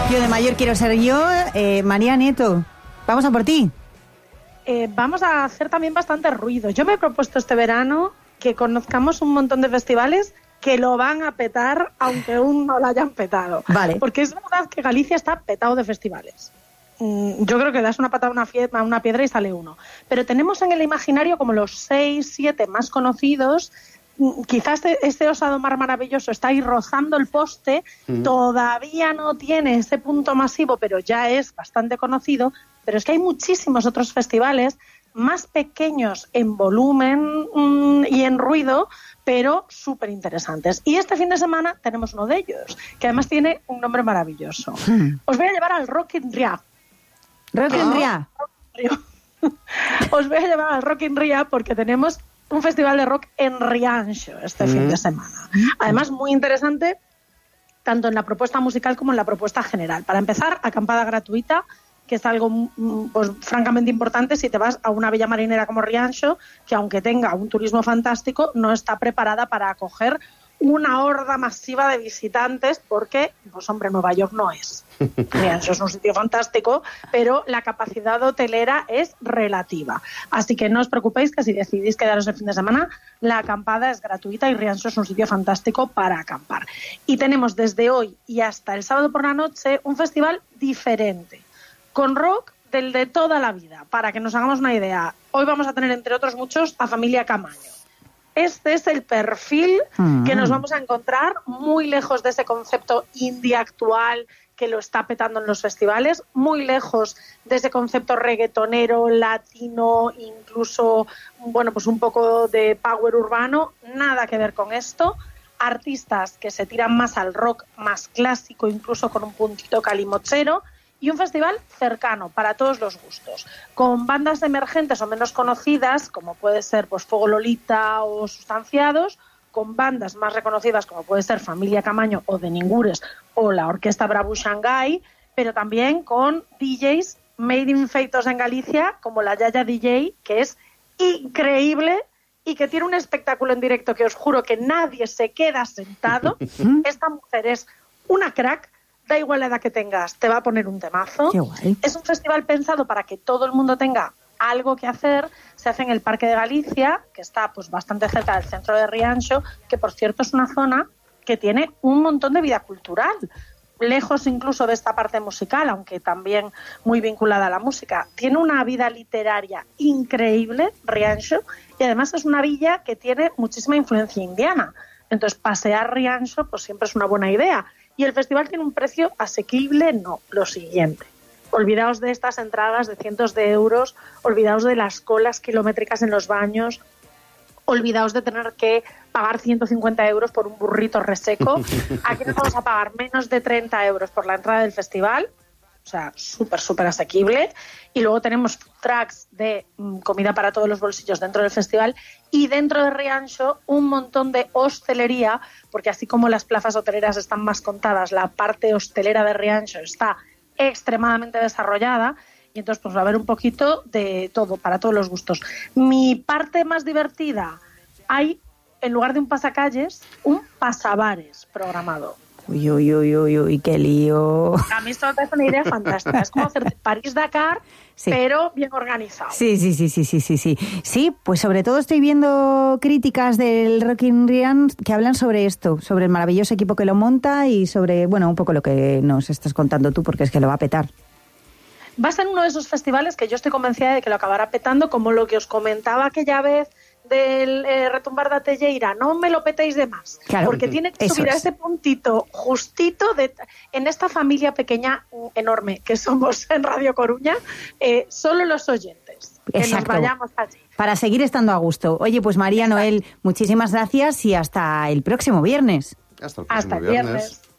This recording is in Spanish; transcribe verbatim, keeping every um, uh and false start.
Yo de mayor quiero ser yo, eh, María Nieto. Vamos a por ti. Eh, vamos a hacer también bastante ruido. Yo me he propuesto este verano que conozcamos un montón de festivales que lo van a petar, aunque aún no lo hayan petado. Vale. Porque es verdad que Galicia está petado de festivales. Mm, yo creo que das una patada a una, fie- a una piedra y sale uno. Pero tenemos en el imaginario como los seis, siete más conocidos. Mm, Quizás este, este Osado Mar maravilloso está ahí rozando el poste, mm. todavía no tiene ese punto masivo, pero ya es bastante conocido. Pero es que hay muchísimos otros festivales más pequeños en volumen mmm, y en ruido, pero súper interesantes. Y este fin de semana tenemos uno de ellos, que además tiene un nombre maravilloso. Hmm. Os voy a llevar al Rock in Rio. ¿Rock in Rio? Os voy a llevar al Rock in Rio porque tenemos un festival de rock en Rianxo este hmm. fin de semana. Además, muy interesante, tanto en la propuesta musical como en la propuesta general. Para empezar, acampada gratuita, que es algo pues, francamente importante si te vas a una villa marinera como Rianxo, que aunque tenga un turismo fantástico, no está preparada para acoger una horda masiva de visitantes, porque, pues hombre, Nueva York no es. Rianxo es un sitio fantástico, pero la capacidad hotelera es relativa. Así que no os preocupéis que si decidís quedaros el fin de semana, la acampada es gratuita y Rianxo es un sitio fantástico para acampar. Y tenemos desde hoy y hasta el sábado por la noche un festival diferente, con rock del de toda la vida. Para que nos hagamos una idea, hoy vamos a tener, entre otros muchos, a Familia Camaño. Este es el perfil mm. que nos vamos a encontrar, muy lejos de ese concepto indie actual que lo está petando en los festivales, muy lejos de ese concepto reggaetonero, latino, incluso, bueno, pues un poco de power urbano. Nada que ver con esto. Artistas que se tiran más al rock, más clásico, incluso con un puntito calimochero. Y un festival cercano para todos los gustos, con bandas emergentes o menos conocidas, como puede ser pues Fuego Lolita o Sustanciados, con bandas más reconocidas, como puede ser Familia Camaño o De Ningures o la Orquesta Bravo Shanghai, pero también con D Js made in feitos en Galicia, como la Yaya D J, que es increíble y que tiene un espectáculo en directo que os juro que nadie se queda sentado. Esta mujer es una crack. Da igual la edad que tengas, te va a poner un temazo. Qué guay. Es un festival pensado para que todo el mundo tenga algo que hacer. Se hace en el Parque de Galicia, que está pues bastante cerca del centro de Rianxo, que por cierto es una zona que tiene un montón de vida cultural, lejos incluso de esta parte musical, aunque también muy vinculada a la música. Tiene una vida literaria increíble, Rianxo, y además es una villa que tiene muchísima influencia indiana. Entonces, pasear Rianxo pues siempre es una buena idea. Y el festival tiene un precio asequible, no, lo siguiente. Olvidaos de estas entradas de cientos de euros, olvidaos de las colas kilométricas en los baños, olvidaos de tener que pagar ciento cincuenta euros por un burrito reseco. Aquí nos vamos a pagar menos de treinta euros por la entrada del festival, o sea, súper, súper asequible. Y luego tenemos food trucks de mm, comida para todos los bolsillos dentro del festival y dentro de Rianxo un montón de hostelería, porque así como las plazas hoteleras están más contadas, la parte hostelera de Rianxo está extremadamente desarrollada y entonces pues va a haber un poquito de todo, para todos los gustos. Mi parte más divertida, hay, en lugar de un pasacalles, un pasabares programado. Uy, uy, uy, uy, uy, qué lío. A mí esto me parece una idea fantástica. Es como hacer París-Dakar, sí, pero bien organizado. Sí, sí, sí, sí, sí, sí, sí. Sí, pues sobre todo estoy viendo críticas del Rock in Rio que hablan sobre esto, sobre el maravilloso equipo que lo monta y sobre, bueno, un poco lo que nos estás contando tú, porque es que lo va a petar. Va a ser uno de esos festivales que yo estoy convencida de que lo acabará petando, como lo que os comentaba aquella vez del eh, Retumbar da Telleira. No me lo petéis de más, claro, porque tiene que subir es. a ese puntito justito de, en esta familia pequeña enorme que somos en Radio Coruña, eh, solo los oyentes. Que Exacto. nos vayamos allí. Para seguir estando a gusto. Oye, pues María Noel, muchísimas gracias y hasta el próximo viernes. Hasta el próximo hasta el viernes. viernes.